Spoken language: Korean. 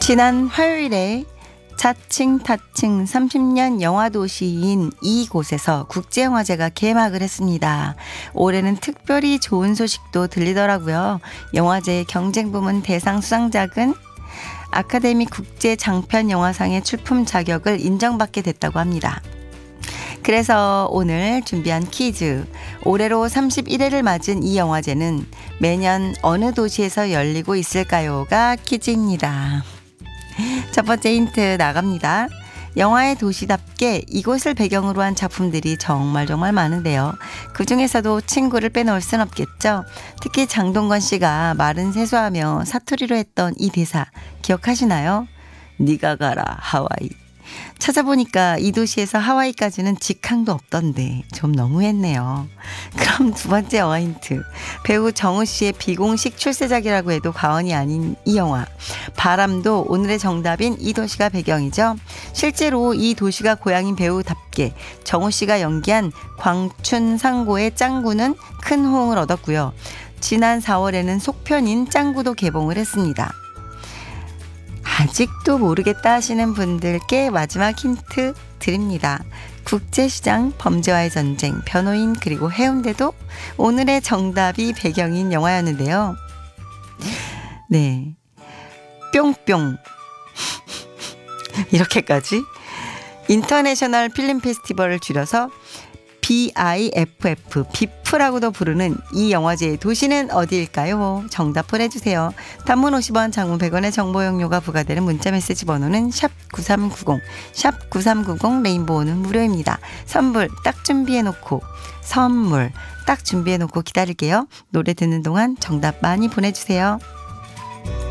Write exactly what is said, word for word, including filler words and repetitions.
지난 화요일에 자칭 타칭 삼십 년 영화도시인 이곳에서 국제영화제가 개막을 했습니다. 올해는 특별히 좋은 소식도 들리더라고요. 영화제 경쟁 부문 대상 수상작은 아카데미 국제 장편 영화상의 출품 자격을 인정받게 됐다고 합니다. 그래서 오늘 준비한 퀴즈, 올해로 삼십일 회를 맞은 이 영화제는 매년 어느 도시에서 열리고 있을까요?가 퀴즈입니다. 첫 번째 힌트 나갑니다. 영화의 도시답게 이곳을 배경으로 한 작품들이 정말 정말 많은데요. 그중에서도 친구를 빼놓을 순 없겠죠. 특히 장동건 씨가 말은 세수하며 사투리로 했던 이 대사 기억하시나요? 네가 가라 하와이. 찾아보니까 이 도시에서 하와이까지는 직항도 없던데 좀 너무했네요. 그럼 두 번째 영화 힌트. 배우 정우 씨의 비공식 출세작이라고 해도 과언이 아닌 이 영화. 바람도 오늘의 정답인 이 도시가 배경이죠. 실제로 이 도시가 고향인 배우답게 정우 씨가 연기한 광춘상고의 짱구는 큰 호응을 얻었고요. 지난 사월에는 속편인 짱구도 개봉을 했습니다. 아직도 모르겠다 하시는 분들께 마지막 힌트 드립니다. 국제시장, 범죄와의 전쟁, 변호인 그리고 해운대도 오늘의 정답이 배경인 영화였는데요. 네, 뿅뿅 이렇게까지 인터내셔널 필름 페스티벌을 줄여서 비아이에프에프, 비프라고도 부르는 이 영화제의 도시는 어디일까요? 정답 보내주세요. 단문 오십 원, 장문 백 원의 정보 용료가 부과되는 문자메시지 번호는 샵 구삼구공, 샵 구삼구공, 레인보우는 무료입니다. 선물 딱 준비해놓고, 선물 딱 준비해놓고 기다릴게요. 노래 듣는 동안 정답 많이 보내주세요.